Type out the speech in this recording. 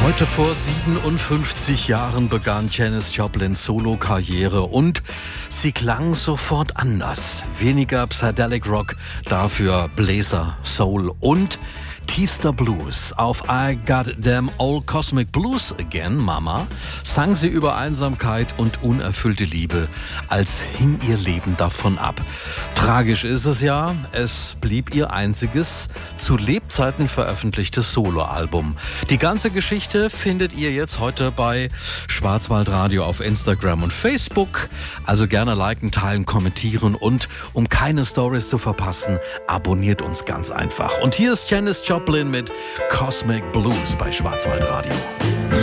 Heute vor 57 Jahren begann Janis Joplins Solo-Karriere und sie klang sofort anders. Weniger Psychedelic Rock, dafür Bläser, Soul und tiefster Blues. Auf I Got Them Old Cosmic Blues Again, Mama, sang sie über Einsamkeit und unerfüllte Liebe, als hing ihr Leben davon ab. Tragisch ist es ja, es blieb ihr einziges, zu Lebzeiten veröffentlichtes Soloalbum. Die ganze Geschichte findet ihr jetzt heute bei Schwarzwaldradio auf Instagram und Facebook. Also gerne liken, teilen, kommentieren und um keine Stories zu verpassen, abonniert uns ganz einfach. Und hier ist Janis Joplin mit Cosmic Blues bei Schwarzwaldradio.